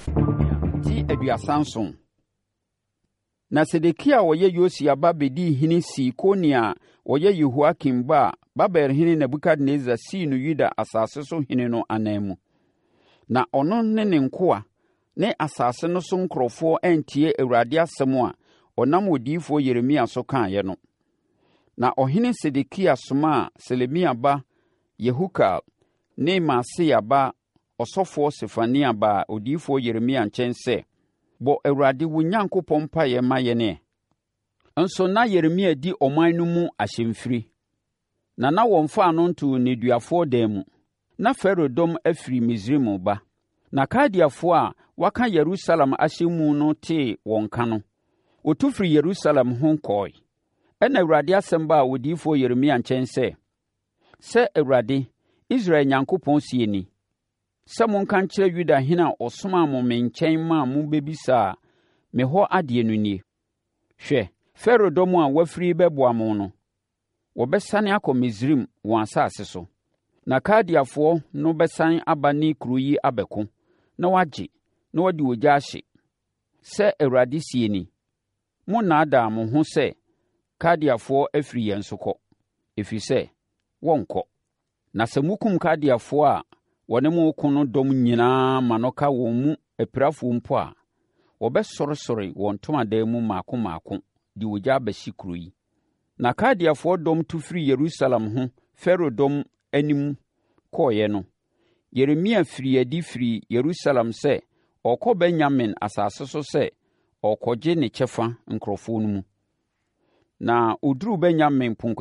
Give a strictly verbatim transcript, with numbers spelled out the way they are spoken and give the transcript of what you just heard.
Ti aduasanson. Na Sedekia wɔyɛ Yosia ba bedi hene si Konia wɔyɛ Yehoakim ba Babel hene Nebukadnezar si no Yuda asase so hene no anan mu. Na ɔno ne ne nkoa ne asase no so nkurɔfoɔ antie Awurade asɛm a ɔnam odiyifoɔ Yeremia so kaeɛ no. Na ɔhene Sedekia somaa Selemia ba Yehukal ne Maaseia ba ɔsɔfoɔ Sefania ba odiyifoɔ Yeremia nkyɛn sɛ, bɔ Awurade wo Nyankopɔn mpaeɛ ma yɛn. Nso na Yeremia di ɔman no mu ahyɛmfiri. Na na wɔmfaa no ntoo nneduafoɔ dan mu. Na Farao dɔm afiri Misraim ba. Na Kaldeafoɔ a wɔaka Yerusalem ahyɛ mu no tee wɔn ka no, wɔtu firi Yerusalem ho kɔɔe. Ɛna Awurade asɛm baa odiyifoɔ Yeremia nkyɛn sɛ, sɛ Awurade, Israel Nyankopɔn sie ni, sɛ monka nkyerɛ Yudahene a ɔsomaa mo me nkyɛn maa mo bɛbisaa me hɔ adeɛ no nie. Hwɛ, Farao dɔm a wɔafiri bɛboa mo no, wɔbɛsane akɔ Misraim wɔn asase so. Na Kaldeafoɔ no bɛsane aba ne kuro yi abɛko, na wɔagye, na wɔde ogya ahye. Sɛ Awurade sie ni, monnaadaa mo ho sɛ Kaldeafoɔ afiri yɛn so kɔ, ɛfiri sɛ, wɔnkɔ. Na sɛ mukum Kaldeafoɔ a wɔne mo ko no dɔm nyinaa ma no ka wɔn mu apirafoɔ mpo a, wɔbɛsɔresɔre wɔn ntomadan mu maako maako de ogya abɛhye kuro yi. Na Kaldeafoɔ dɔm tu firi Yerusalem ho Farao dɔm anim kɔɔeɛ no, Yeremia firi adi firi Yerusalem sɛ ɔrekɔ Benyamin asase so sɛ ɔrekɔgye ne kyɛfa nkurɔfoɔ no mu. Na ɔduruu Benyamin